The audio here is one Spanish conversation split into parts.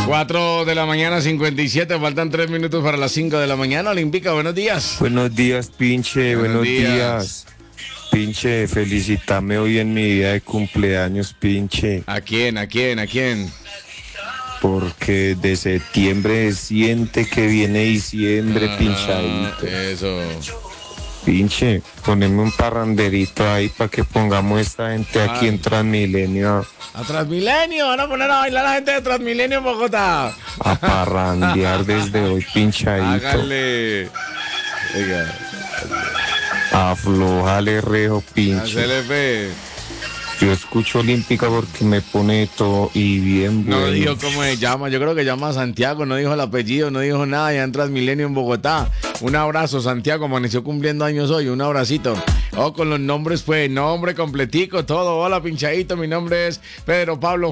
4 de la mañana, 57. Faltan 3 minutos para las 5 de la mañana. Olímpica, buenos días. Buenos días, pinche. Buenos días. Pinche, felicítame hoy en mi día de cumpleaños, pinche. ¿A quién? ¿A quién? ¿A quién? Porque de septiembre siente que viene diciembre, pinchadito. Eso. Pinche, poneme un parranderito ahí para que pongamos esta gente aquí en Transmilenio A Transmilenio, van a poner a bailar a la gente de Transmilenio en Bogotá. a parrandear desde hoy, pinchadito. Hágale. Oiga, Aflojale rejo, pinche. hacele fe. Yo escucho Olímpica porque me pone todo y bien bueno. No dijo cómo se llama, yo creo que llama Santiago, no dijo el apellido, no dijo nada, ya en Transmilenio en Bogotá. Un abrazo, Santiago, amaneció cumpliendo años hoy, un abracito. Con los nombres, pues, nombre completico, todo. Hola, pinchadito, mi nombre es Pedro Pablo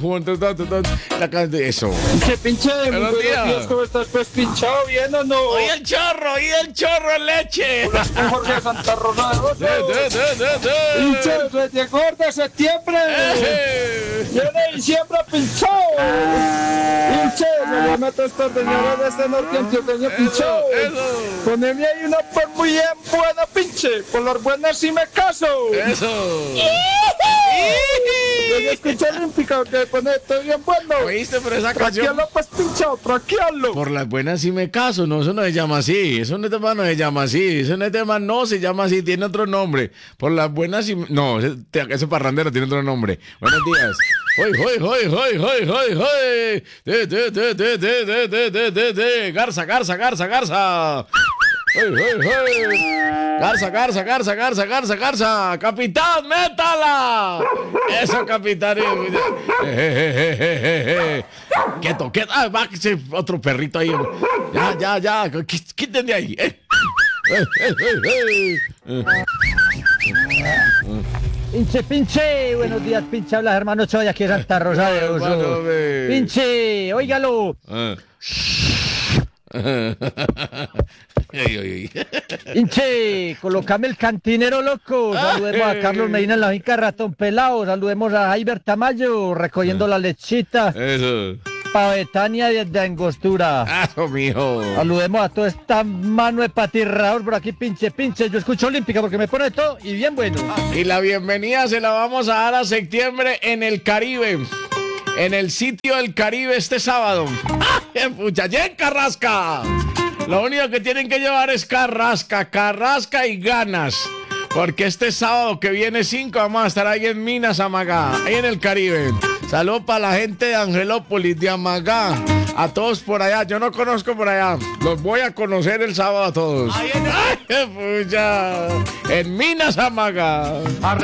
eso. Pinche, muy Buenos buenos días. días, ¿cómo estás? Pues pinchado, ¿bien o no? ¡Oye el chorro en leche! Jorge de Santa Rosa de Oso. Pinche, desde gordo de septiembre. Viene diciembre pinchado. Pinche, me voy a meter estos señores de este norte antioqueño pinchado. Poneme ahí una pues muy bien buena, pinche. Por las buenas sí me caso. ¡Eso! Yo escuché Olímpica, que pone estoy bien bueno. ¿Oíste? Pero esa canción... Traquealo pues pinchado, traquealo. Por las buenas sí me caso, no, eso no se llama así, eso no tema no se llama así, ese tema no se llama así, tiene otro nombre. Por las buenas sí, no, ese parrandero tiene otro nombre. Buenos días. Hoy, Garza. Garza. Capitán, métala. Eso, capitán. Quieto. Va, otro perrito ahí. Ya. Quiten de ahí. Pinche, buenos días, pinche, habla Germano Choy, aquí en Santa Rosa de Oso. Pinche, óigalo. Pinche, colocame el cantinero loco. Saludemos a Carlos Medina en la finca Ratón Pelado. Saludemos a Jaiber Tamayo recogiendo la lechita. Eso. Pa' Betania desde Angostura. Eso, mijo. Saludemos a toda esta mano de patirraos por aquí, pinche. Yo escucho Olímpica porque me pone todo y bien bueno. Y la bienvenida se la vamos a dar a septiembre en el Caribe. En el sitio del Caribe este sábado. Pucha, ya en Carrasca. Lo único que tienen que llevar es Carrasca y ganas. Porque este sábado que viene 5 vamos a estar ahí en Minas, Amagá, ahí en el Caribe. Saludos para la gente de Angelópolis, de Amagá, a todos por allá. Yo no conozco por allá, los voy a conocer el sábado a todos. ¡Ay, pucha! En Minas, Amagá.